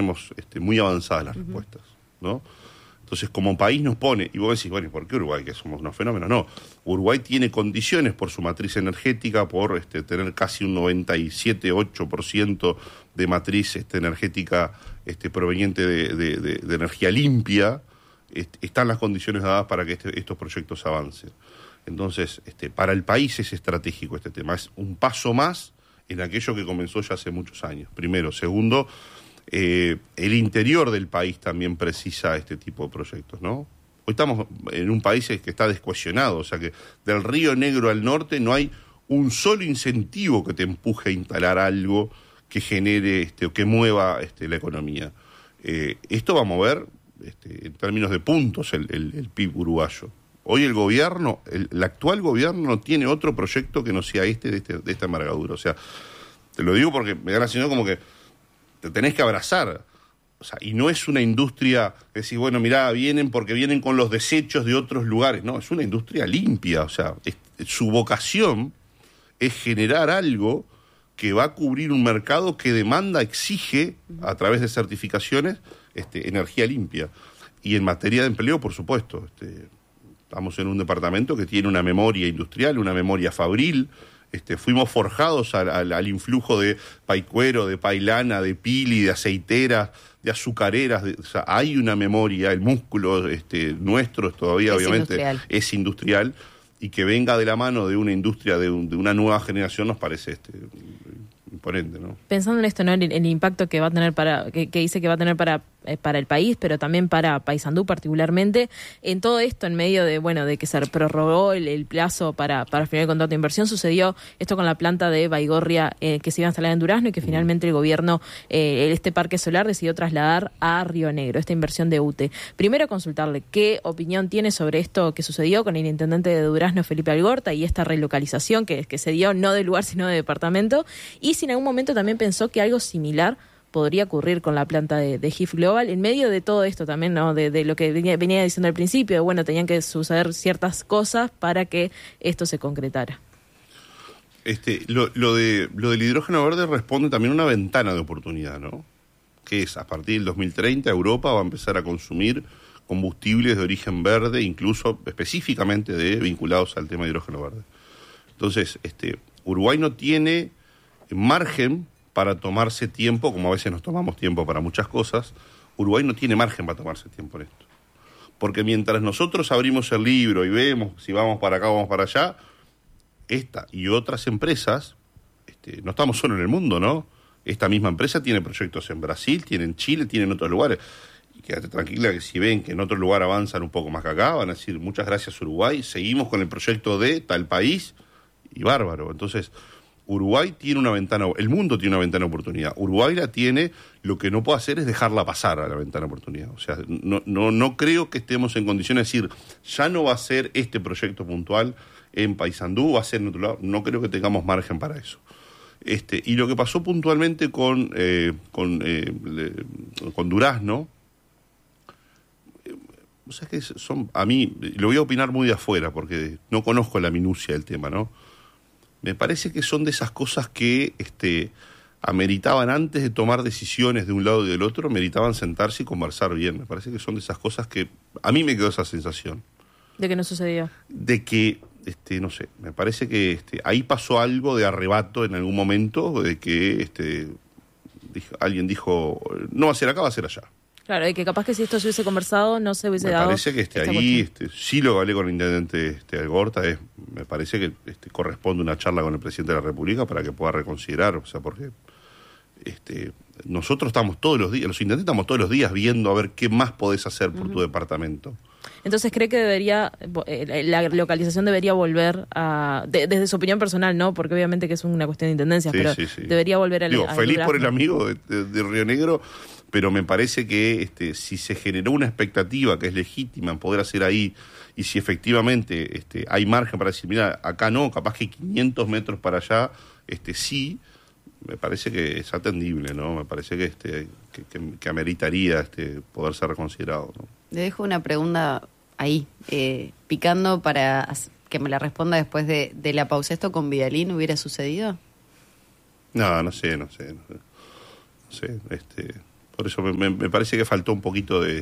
tenemos muy avanzadas las respuestas, ¿no? Entonces, como país nos pone, y vos decís, bueno, ¿y por qué Uruguay? Que somos unos fenómenos. No, Uruguay tiene condiciones por su matriz energética, por tener casi un 97-8% de matriz energética proveniente de energía limpia. Están las condiciones dadas para que estos proyectos avancen. Entonces, para el país es estratégico este tema. Es un paso más en aquello que comenzó ya hace muchos años. Primero. Segundo, el interior del país también precisa este tipo de proyectos, ¿no? Hoy estamos en un país que está descohesionado, o sea que del Río Negro al norte no hay un solo incentivo que te empuje a instalar algo que genere o que mueva la economía. Esto va a mover, en términos de puntos, el PIB uruguayo. Hoy el actual gobierno no tiene otro proyecto que no sea de esta envergadura. O sea, te lo digo porque me da la sensación como que te tenés que abrazar. O sea, y no es una industria que decís, bueno, mirá, vienen porque vienen con los desechos de otros lugares. No, es una industria limpia. O sea, su vocación es generar algo que va a cubrir un mercado que exige, a través de certificaciones, energía limpia. Y en materia de empleo, por supuesto, estamos en un departamento que tiene una memoria industrial, una memoria fabril. Fuimos forjados al influjo de paicuero, de pailana, de pili, de aceiteras, de azucareras. O sea, hay una memoria, el músculo nuestro todavía, obviamente, es industrial, y que venga de la mano de una industria, de una nueva generación, nos parece imponente, ¿no? Pensando en esto, ¿no? El impacto que va a tener que dice que va a tener para el país, pero también para Paysandú particularmente, en todo esto, en medio de que se prorrogó el plazo para firmar el contrato de inversión, sucedió esto con la planta de Baigorria que se iba a instalar en Durazno y que finalmente el gobierno, este parque solar, decidió trasladar a Río Negro, esta inversión de UTE. Primero, consultarle qué opinión tiene sobre esto que sucedió con el intendente de Durazno, Felipe Algorta, y esta relocalización que se dio no del lugar sino de departamento, y si en algún momento también pensó que algo similar podría ocurrir con la planta de HIF Global, en medio de todo esto también, ¿no? De lo que venía diciendo al principio, tenían que suceder ciertas cosas para que esto se concretara. Lo del hidrógeno verde responde también a una ventana de oportunidad, ¿no? Que es, a partir del 2030, Europa va a empezar a consumir combustibles de origen verde, incluso específicamente vinculados al tema de hidrógeno verde. Entonces, Uruguay no tiene margen para tomarse tiempo, como a veces nos tomamos tiempo para muchas cosas. Uruguay no tiene margen para tomarse tiempo en esto. Porque mientras nosotros abrimos el libro y vemos si vamos para acá o vamos para allá, esta y otras empresas, no estamos solo en el mundo, ¿no? Esta misma empresa tiene proyectos en Brasil, tiene en Chile, tiene en otros lugares. Y quédate tranquila que si ven que en otro lugar avanzan un poco más que acá, van a decir, muchas gracias Uruguay, seguimos con el proyecto de tal país, y bárbaro. Entonces, Uruguay tiene una ventana, el mundo tiene una ventana de oportunidad. Uruguay la tiene, lo que no puede hacer es dejarla pasar a la ventana de oportunidad. O sea, no creo que estemos en condiciones de decir, ya no va a ser este proyecto puntual en Paysandú, va a ser en otro lado. No creo que tengamos margen para eso. Y lo que pasó puntualmente con Durazno, o sea, que a mí, lo voy a opinar muy de afuera, porque no conozco la minucia del tema, ¿no? Me parece que son de esas cosas que ameritaban, antes de tomar decisiones de un lado y del otro, meritaban sentarse y conversar bien. Me parece que son de esas cosas que a mí me quedó esa sensación. ¿De que no sucedió? De que, no sé, me parece que ahí pasó algo de arrebato en algún momento, de que alguien dijo, no va a ser acá, va a ser allá. Claro, y que capaz que si esto se hubiese conversado no se hubiese dado. Me parece que ahí, sí lo hablé con el intendente Algorta, me parece que corresponde una charla con el presidente de la República para que pueda reconsiderar, o sea, porque nosotros estamos todos los días, los intendentes estamos todos los días viendo a ver qué más podés hacer por tu departamento. Entonces, ¿cree que la localización debería volver desde su opinión personal, no? Porque obviamente que es una cuestión de intendencias, sí, pero sí. Debería volver a feliz por el amigo de Río Negro, pero me parece que si se generó una expectativa que es legítima en poder hacer ahí, y si efectivamente hay margen para decir, mira, acá no, capaz que 500 metros para allá, sí, me parece que es atendible, ¿no? Me parece que ameritaría poder ser reconsiderado, ¿no? Le dejo una pregunta ahí, picando para que me la responda después de la pausa. ¿Esto con Vidalín hubiera sucedido? No sé. Por eso me parece que faltó un poquito de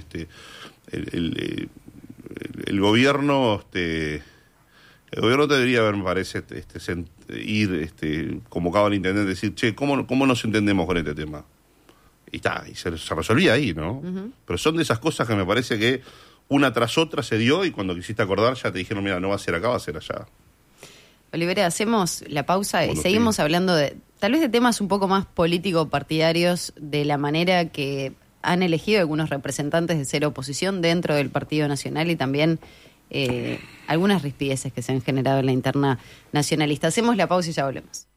el gobierno. El gobierno debería haber, me parece, ir convocado al intendente y decir, che, ¿cómo nos entendemos con este tema? Y se resolvía ahí, ¿no? Uh-huh. Pero son de esas cosas que me parece que una tras otra se dio y cuando quisiste acordar ya te dijeron, mira, no va a ser acá, va a ser allá. Olivera, hacemos la pausa y seguimos hablando tal vez de temas un poco más político-partidarios, de la manera que han elegido algunos representantes de ser oposición dentro del Partido Nacional y también algunas rispideces que se han generado en la interna nacionalista. Hacemos la pausa y ya volvemos.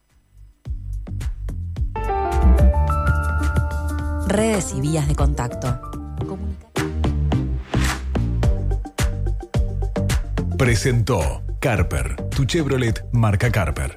Redes y vías de contacto. Presentó Carper, tu Chevrolet marca Carper.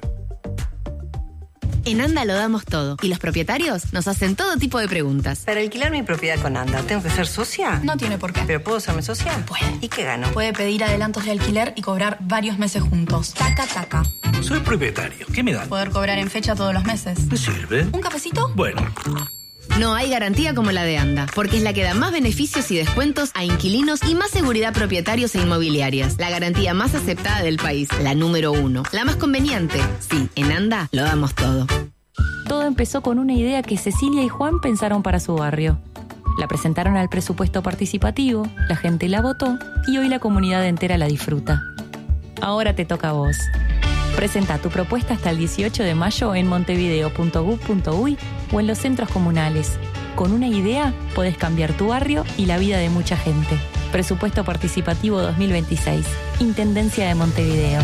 En Anda lo damos todo y los propietarios nos hacen todo tipo de preguntas. Para alquilar mi propiedad con Anda, ¿tengo que ser socia? No tiene por qué. ¿Pero puedo serme socia? Puede. ¿Y qué gano? Puede pedir adelantos de alquiler y cobrar varios meses juntos. Taca, taca. Soy propietario. ¿Qué me dan? Poder cobrar en fecha todos los meses. ¿Me sirve? ¿Un cafecito? Bueno. No hay garantía como la de Anda, porque es la que da más beneficios y descuentos a inquilinos y más seguridad a propietarios e inmobiliarias. La garantía más aceptada del país, la número 1, la más conveniente. Sí, en Anda lo damos todo. Todo empezó con una idea que Cecilia y Juan pensaron para su barrio. La presentaron al presupuesto participativo, la gente la votó y hoy la comunidad entera la disfruta. Ahora te toca a vos. Presenta tu propuesta hasta el 18 de mayo en montevideo.gov.uy o en los centros comunales. Con una idea podés cambiar tu barrio y la vida de mucha gente. Presupuesto Participativo 2026. Intendencia de Montevideo.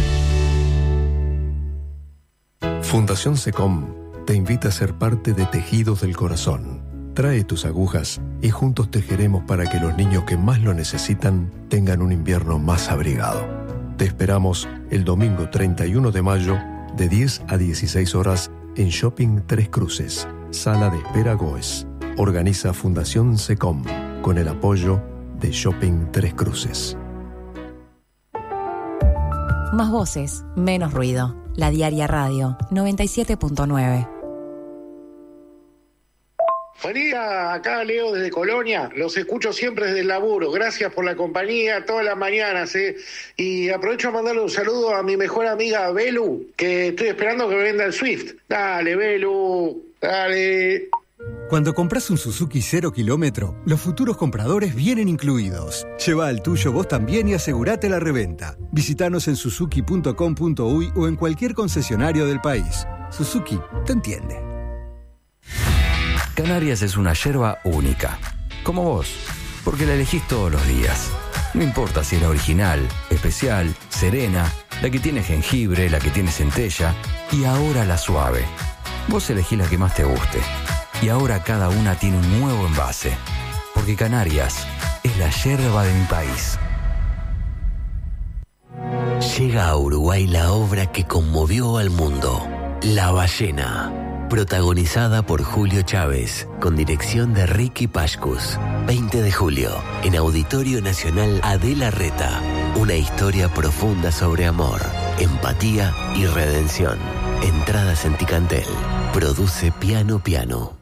Fundación SECOM te invita a ser parte de Tejidos del Corazón. Trae tus agujas y juntos tejeremos para que los niños que más lo necesitan tengan un invierno más abrigado. Te esperamos el domingo 31 de mayo de 10 a 16 horas en Shopping Tres Cruces, Sala de Espera Goes. Organiza Fundación SECOM con el apoyo de Shopping Tres Cruces. Más voces, menos ruido. La Diaria Radio 97.9. Buen día, acá Leo desde Colonia, los escucho siempre desde el laburo, gracias por la compañía todas las mañanas, y aprovecho a mandarle un saludo a mi mejor amiga Belu, que estoy esperando que me venda el Swift. Dale Belu, dale. Cuando compras un Suzuki 0 kilómetro, los futuros compradores vienen incluidos. Lleva el tuyo vos también y asegurate la reventa. Visítanos en suzuki.com.uy o en cualquier concesionario del país. Suzuki te entiende. Canarias es una yerba única, como vos, porque la elegís todos los días. No importa si es la original, especial, serena, la que tiene jengibre, la que tiene centella y ahora la suave. Vos elegís la que más te guste. Y ahora cada una tiene un nuevo envase, porque Canarias es la yerba de mi país. Llega a Uruguay la obra que conmovió al mundo, La Ballena. Protagonizada por Julio Chávez, con dirección de Ricky Pashkus. 20 de julio, en Auditorio Nacional Adela Reta. Una historia profunda sobre amor, empatía y redención. Entradas en Ticantel. Produce Piano Piano.